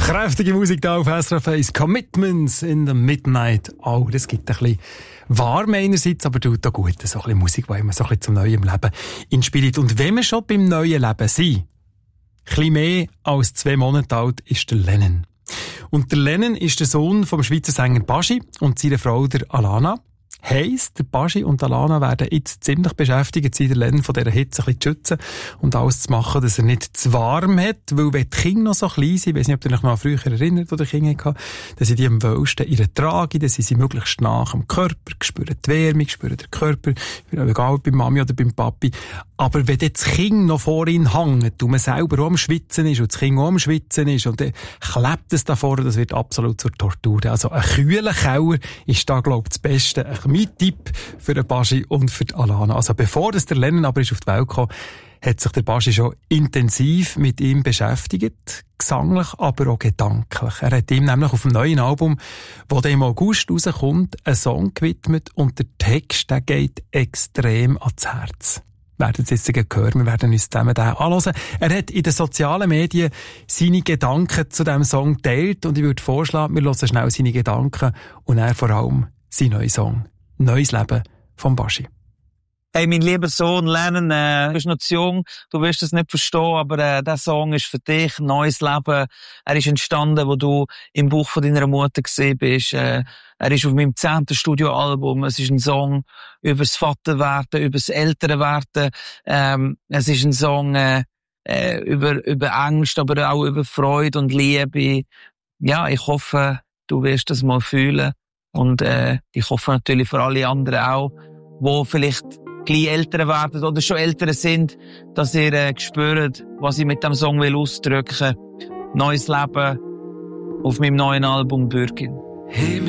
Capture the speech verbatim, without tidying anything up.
Kräftige Musik da auf S R F eins. Commitments in the Midnight. Oh, das gibt ein bisschen warm einerseits, aber tut auch gut. So ein bisschen Musik, die immer so ein bisschen zum neuen Leben inspiriert. Und wenn wir schon beim neuen Leben sind, ein bisschen mehr als zwei Monate alt ist der Lennon. Und der Lennon ist der Sohn vom Schweizer Sänger Baschi und seiner Frau der Alana. Heisst, der Baschi und Alana werden jetzt ziemlich beschäftigt sein, der Lennon von dieser Hitze ein bisschen zu schützen und alles zu machen, dass er nicht zu warm hat, weil wenn die Kinder noch so klein sind, ich weiss nicht, ob ihr euch noch früher erinnert, wo die Kinder hatten, dann sind die am wohlsten in der Trage, dann sind sie möglichst nah am Körper, spüren die Wärme, spüren den Körper, egal ob beim Mami oder beim Papi. Aber wenn das Kind noch vor ihnen hängt und man selber auch am Schwitzen ist und das Kind auch am Schwitzen ist und dann klebt es da vorne, das wird absolut zur Tortur. Also ein kühler Keller ist da, glaube ich, das Beste. Mein Tipp für den Baschi und für die Alana. Also bevor das der Lennon aber ist auf die Welt kam, hat sich der Baschi schon intensiv mit ihm beschäftigt. Gesanglich, aber auch gedanklich. Er hat ihm nämlich auf dem neuen Album, das im August rauskommt, einen Song gewidmet und der Text, der geht extrem ans Herz. Wir werden es jetzt hören, wir werden uns zusammen den anhören. Er hat in den sozialen Medien seine Gedanken zu diesem Song geteilt und ich würde vorschlagen, wir hören schnell seine Gedanken und er vor allem seinen neuen Song. Neues Leben vom Baschi. Hey, mein lieber Sohn Lennon, äh, du bist noch zu jung, du wirst es nicht verstehen, aber äh, der Song ist für dich, neues Leben. Er ist entstanden, wo du im Buch von deiner Mutter gesehen bist. Äh, er ist auf meinem zehnten Studioalbum. Es ist ein Song über das Vaterwerden, über das Elternwerden. Ähm, es ist ein Song äh, äh, über, über Angst, aber auch über Freude und Liebe. Ja, ich hoffe, du wirst das mal fühlen. Und äh, ich hoffe natürlich für alle anderen auch, die vielleicht gleich älter werden oder schon älter sind, dass ihr äh, spürt, was ich mit dem Song will ausdrücken. Neues Leben auf meinem neuen Album Bürgin. Hey,